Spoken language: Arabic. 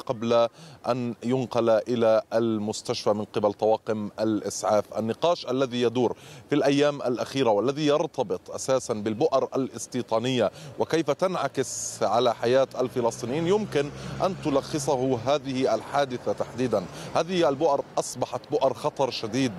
قبل أن ينقل إلى المستشفى من قبل طواقم الإسعاف. النقاش الذي يدور في الأيام الأخيرة والذي يرتبط أساسا بالبؤر الاستيطانية وكيف تنعكس على حياة الفلسطينيين يمكن أن تلخصه هذه الحادثة تحديدا. هذه البؤر أصبحت بؤر خطر شديد